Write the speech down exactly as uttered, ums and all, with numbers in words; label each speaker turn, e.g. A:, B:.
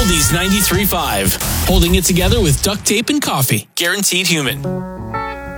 A: Oldies ninety-three point five. Holding it together with duct tape and coffee. Guaranteed human.